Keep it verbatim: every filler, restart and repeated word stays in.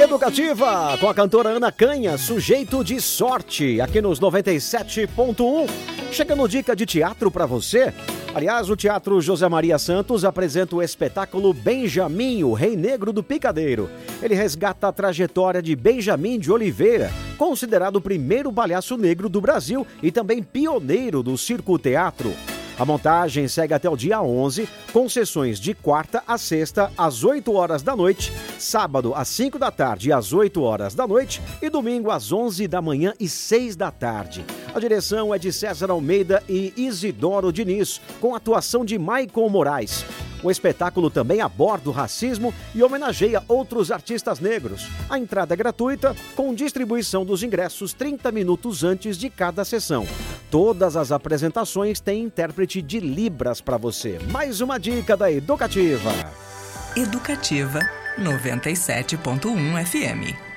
Educativa, com a cantora Ana Canha, Sujeito de Sorte, aqui nos noventa e sete ponto um. Chegando dica de teatro para você. Aliás, o Teatro José Maria Santos apresenta o espetáculo Benjamin, o Rei Negro do Picadeiro. Ele resgata a trajetória de Benjamin de Oliveira, considerado o primeiro palhaço negro do Brasil e também pioneiro do circo-teatro. A montagem segue até o dia onze, com sessões de quarta a sexta, às oito horas da noite, sábado às cinco da tarde e às oito horas da noite e domingo às onze da manhã e seis da tarde. A direção é de César Almeida e Isidoro Diniz, com atuação de Maicon Moraes. O espetáculo também aborda o racismo e homenageia outros artistas negros. A entrada é gratuita, com distribuição dos ingressos trinta minutos antes de cada sessão. Todas as apresentações têm intérprete de Libras para você. Mais uma dica da Educativa. Educativa noventa e sete ponto um F M.